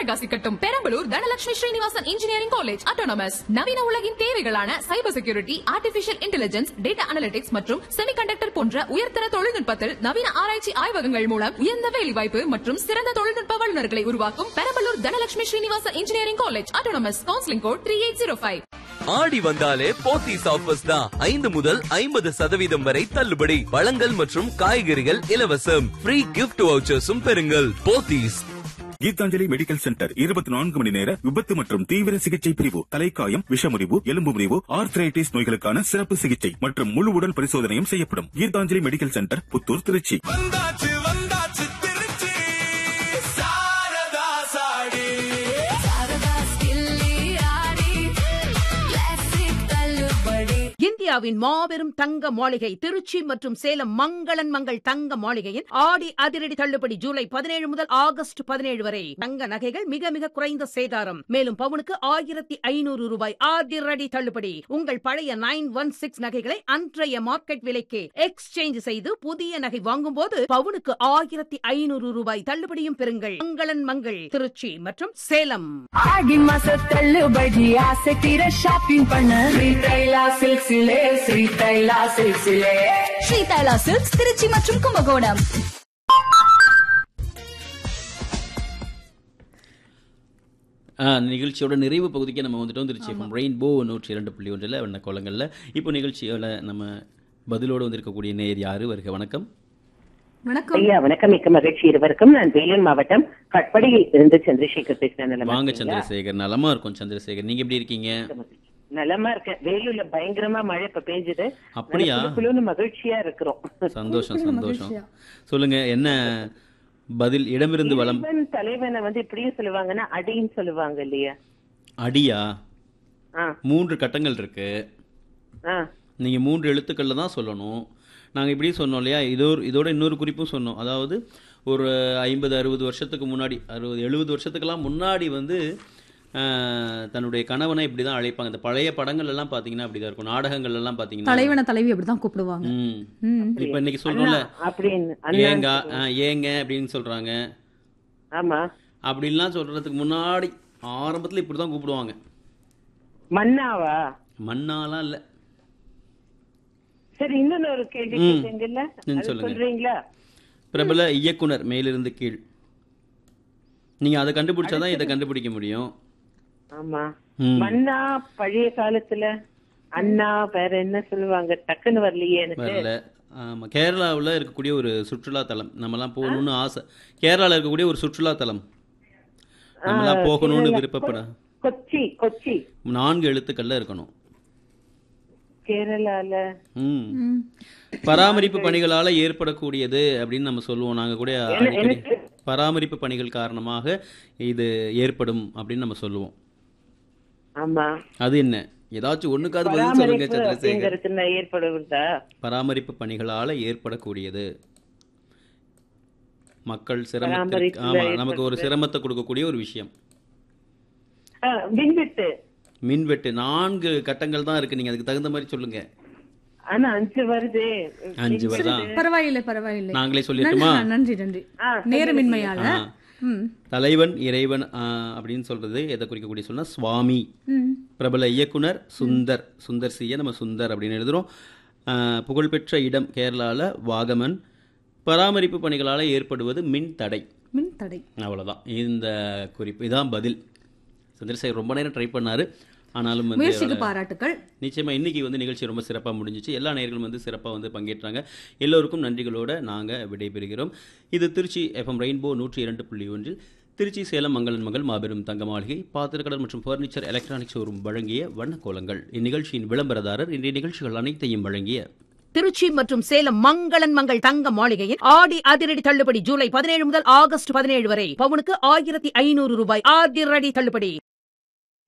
பிரகாசிக்கட்டும். Perambalur Dhanalakshmi Srinivasan engineering college autonomous. நவீன உலகின் தேவைகளான cyber security, artificial intelligence, data analytics மற்றும் செமிகண்டக்டர் போன்ற உயர்தர தொழில்நுட்பத்தில் நவீன ஆராய்ச்சி ஆய்வகங்கள் மூலம் உயர்ந்த வேலைவாய்ப்பு மற்றும் சிறந்த தொழில்நுட்ப வல்லுநர்களை உருவாக்கும் Perambalur Dhanalakshmi Srinivasan engineering college autonomous. Counselling code 3805. ஆடி வந்தாலே போத்தீஸ் ஆஃபர்ஸ் தான். 5 முதல் 50% வரை தள்ளுபடி. பழங்கள் மற்றும் காய்கறிகள் இலவசம். ஃப்ரீ கிஃப்ட் வவுச்சர்ஸும் பெறுங்கள். போத்தீஸ். கீதாஞ்சலி மெடிக்கல் சென்டர் 24 மணி நேர விபத்து மற்றும் தீவிர சிகிச்சை பிரிவு. தலைக்காயம், விஷமுறிவு, எலும்பு முறிவு, ஆர்த்ரைட்டிஸ் நோய்களுக்கான சிறப்பு சிகிச்சை மற்றும் முழு உடல் பரிசோதனையும் செய்யப்படும். Gitanjali medical centre, Puthur, Trichy. இந்தியாவின் மாபெரும் தங்க மாளிகை திருச்சி மற்றும் சேலம் மங்களன் மங்கள் தங்க மாளிகையின் ஆடி அதிரடி தள்ளுபடி ஜூலை 17 முதல் ஆகஸ்ட் 17 வரை. தங்க நகைகள் மிக மிக குறைந்த சேதாரம். மேலும் பவுனுக்கு 1500 ரூபாய் அதிரடி தள்ளுபடி. உங்கள் பழைய 916 நகைகளை அன்றைய மார்க்கெட் விலைக்கு எக்ஸ்சேஞ்ச் செய்து புதிய நகை வாங்கும் போது பவுனுக்கு 1500 ரூபாய் தள்ளுபடியும் பெறுங்கள். மங்களன் மங்கள் திருச்சி மற்றும் சேலம். ஆடி மாச தள்ளுபடி ஆசை தீர ஷாப்பிங் பண்ண ஸ்ரீ தைலா சில்க்ஸ் திருச்சி மற்றும் கும்பகோணம். நிகழ்ச்சியோட நிறைவு பகுதிக்கு நம்ம வந்துட்டோம். திருச்சி ரெயின்போ 102.1 வண்ண கோலங்களில் இப்போ நிகழ்ச்சியோட நம்ம பதிலோடு வந்திருக்கக்கூடிய நேயர் யாரு? வருக. வணக்கம். வணக்கம் ஐயா. வணக்கம். மிக்க மகிழ்ச்சி இருவருக்கும். நான் வேலூர் மாவட்டம் கட்படியில் இருந்து சந்திரசேகர் பேசுறேன். வாங்க சந்திரசேகர். நலமா இருக்கும் சந்திரசேகர். நீங்க எப்படி இருக்கீங்க? நலமா இருக்கேன். வேலூர்ல பயங்கரமா மழை இப்ப பெஞ்சது. அப்படியா? மகிழ்ச்சியா இருக்கிறோம். சந்தோஷம் சந்தோஷம். சொல்லுங்க, என்ன பதில்? இடமிருந்து வளம். தலைவனை இப்படியும் சொல்லுவாங்கன்னா அடின்னு சொல்லுவாங்க இல்லையா? அடியா? 3 கட்டங்கள் இருக்கு. நீங்க 3 எழுத்துக்கள்ல தான் சொல்லணும். நாங்க இப்படி சொன்னோம் இல்லையா? இதோட இன்னொரு குறிப்பும் சொன்னோம். அதாவது ஒரு 50-60 வருஷத்துக்கு முன்னாடி, 60-70 வருஷத்துக்கெல்லாம் முன்னாடி தன்னுடைய கணவனை இப்படிதான் அழைப்பாங்க. இந்த பழைய படங்கள் எல்லாம் பாத்தீங்கன்னா அப்படிதான் இருக்கும். நாடகங்கள் எல்லாம் பாத்தீங்கன்னா தலைவனை தலைவி அப்படிதான் கூப்பிடுவாங்க. இப்ப இன்னைக்கு சொல்றோம்ல, ஏங்க ஏங்க அப்படின்னு சொல்றாங்க. ஆமா, அப்படின்லாம் சொல்றதுக்கு முன்னாடி ஆரம்பத்துல இப்படிதான் கூப்பிடுவாங்க. மன்னாவா? மன்னாலாம் இல்ல. சரி, இன்னொரு கேள்வி சொல்றீங்களா? பிரபல இயக்குனர் மேலிருந்து கீழ். நீங்க அதை கண்டுபிடிச்சாதான் இதை கண்டுபிடிக்க முடியும். ஆமா, மன்னா பழைய காலத்துல அண்ணா வேற என்ன சொல்லுவாங்க? டக்குன்னு வரலையே எனக்கு. ஆமா, கேரளாவுல இருக்கக்கூடிய ஒரு சுற்றுலா தலம். நம்மலாம் போகணும்னு ஆசை. கேரளால இருக்கக்கூடிய ஒரு சுற்றுலா தலம் நம்மலாம் போகணும்னு விருப்பப்பட. கொச்சி. கொச்சி 4 எழுத்துக்கள்ல இருக்கணும். கேரளால பராமரிப்பு பணிகளால ஏற்படக்கூடியது அப்படின்னு நம்ம சொல்லுவோம். நாங்க கூட பராமரிப்பு பணிகள் காரணமாக இது ஏற்படும் அப்படின்னு நம்ம சொல்லுவோம். ஆமா, அது என்ன? ஏதாச்சும் ஒண்ணுக்காவது பதில் சொல்லுங்க சந்திரசேகர். பராமரிப்பு பணிகளால ஏற்படக்கூடியது, மக்கள் சிரமத்திற்கு, ஆமா, நமக்கு ஒரு சிரமத்தை கொடுக்கக்கூடிய ஒரு விஷயம். மின்வெட்டு 4 கட்டங்கள் தான் இருக்கு. நீங்க அதுக்கு தகுந்த மாதிரி சொல்லுங்க. ஆனா 5 வருது. 5 வருதா? பரவாயில்லை. நாங்களே சொல்லிட்டுமா? நன்றி. நேரமின்மையால தலைவன் இறைவன் அப்படின்னு சொல்றது எதை குறிக்கக்கூடிய சொன்னா சுவாமி. பிரபல இயக்குனர் சுந்தர் சிய நம்ம சுந்தர் அப்படின்னு எழுதுறோம். புகழ்பெற்ற இடம் கேரளால வாகமன். பராமரிப்பு பணிகளால ஏற்படுவது மின் தடை. அவ்வளவுதான் இந்த குறிப்பு. இதான் பதில். சந்திரசேகர் ரொம்ப நேரம் ட்ரை பண்ணாரு. ஆனாலும் பாராட்டுக்கள். நிச்சயமா இன்னைக்கு நிகழ்ச்சி ரொம்ப சிறப்பாக முடிஞ்சிச்சு. எல்லா நேயர்களும் சிறப்பாக பங்கேற்றாங்க. எல்லோருக்கும் நன்றிகளோட நாங்கள் விடைபெறுகிறோம். இது திருச்சி FM ரெயின்போ 102.1 திருச்சி சேலம் மங்களன் மங்கள் மாபெரும் தங்க மாளிகை பாத்திரக்கடல் மற்றும் பர்னிச்சர் எலக்ட்ரானிக்ஸ் ஷோரூம் வழங்கிய வண்ணக்கோலங்கள். இந்நிகழ்ச்சியின் விளம்பரதாரர் இன்றைய நிகழ்ச்சிகள் அனைத்தையும் வழங்கிய திருச்சி மற்றும் சேலம் மங்களன் மங்கள் தங்க மாளிகையின் ஆடி அதிரடி தள்ளுபடி ஜூலை 17 முதல் ஆகஸ்ட் 17 வரை. பவுனுக்கு 1500 ரூபாய் அதிரடி தள்ளுபடி.